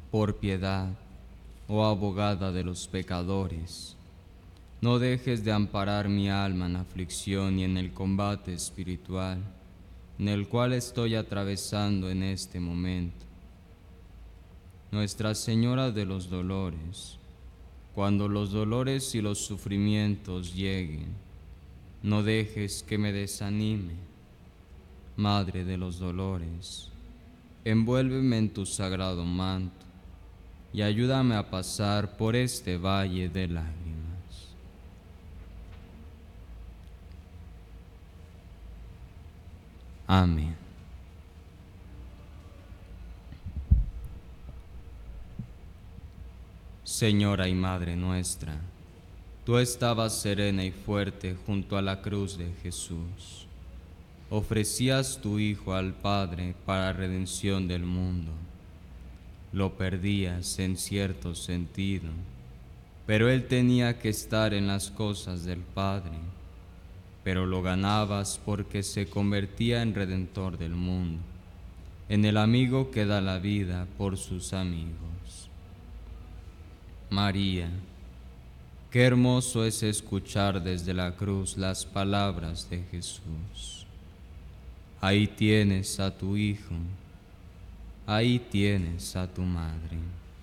Por piedad, oh abogada de los pecadores, no dejes de amparar mi alma en aflicción y en el combate espiritual, en el cual estoy atravesando en este momento. Nuestra Señora de los Dolores, cuando los dolores y los sufrimientos lleguen, no dejes que me desanime. Madre de los dolores, envuélveme en tu sagrado manto y ayúdame a pasar por este valle de lágrimas. Amén. Señora y Madre nuestra, tú estabas serena y fuerte junto a la cruz de Jesús. Ofrecías tu Hijo al Padre para redención del mundo. Lo perdías en cierto sentido, pero Él tenía que estar en las cosas del Padre, pero lo ganabas porque se convertía en Redentor del mundo, en el amigo que da la vida por sus amigos. María, qué hermoso es escuchar desde la cruz las palabras de Jesús. Ahí tienes a tu Hijo, ahí tienes a tu Madre.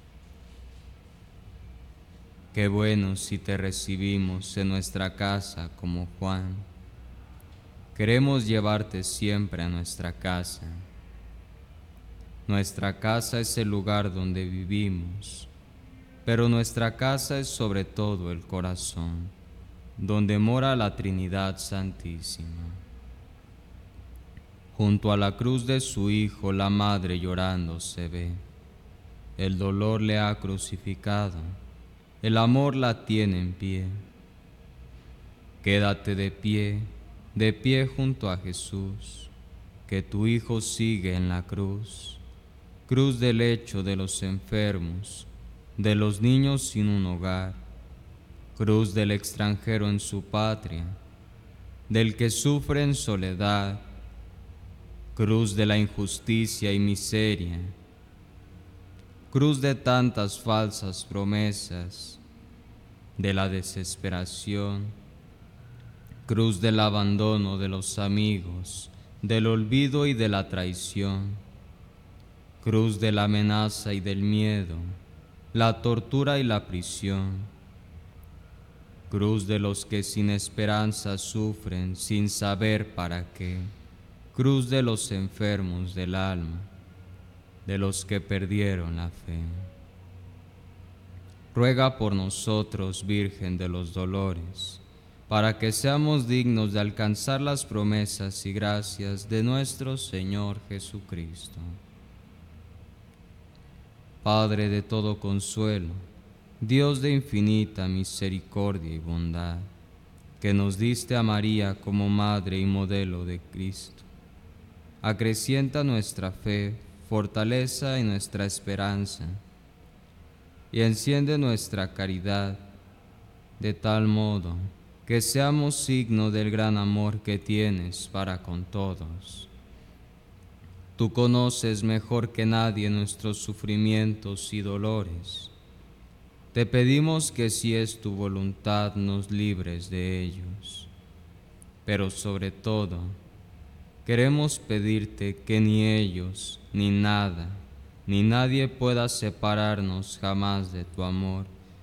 Qué bueno si te recibimos en nuestra casa como Juan. Queremos llevarte siempre a nuestra casa. Nuestra casa es el lugar donde vivimos, pero nuestra casa es sobre todo el corazón, donde mora la Trinidad Santísima. Junto a la cruz de su Hijo, la Madre llorando se ve. El dolor le ha crucificado, el amor la tiene en pie. Quédate de pie junto a Jesús, que tu Hijo sigue en la cruz, cruz del lecho de los enfermos, de los niños sin un hogar, cruz del extranjero en su patria, del que sufre en soledad, cruz de la injusticia y miseria, cruz de tantas falsas promesas, de la desesperación, cruz del abandono de los amigos, del olvido y de la traición, cruz de la amenaza y del miedo, la tortura y la prisión, cruz de los que sin esperanza sufren sin saber para qué, cruz de los enfermos del alma, de los que perdieron la fe. Ruega por nosotros, Virgen de los Dolores, para que seamos dignos de alcanzar las promesas y gracias de nuestro Señor Jesucristo. Padre de todo consuelo, Dios de infinita misericordia y bondad, que nos diste a María como Madre y modelo de Cristo, acrecienta nuestra fe, fortaleza y nuestra esperanza, y enciende nuestra caridad, de tal modo que seamos signo del gran amor que tienes para con todos. Tú conoces mejor que nadie nuestros sufrimientos y dolores. Te pedimos que si es tu voluntad nos libres de ellos. Pero sobre todo, queremos pedirte que ni ellos, ni nada, ni nadie pueda separarnos jamás de tu amor,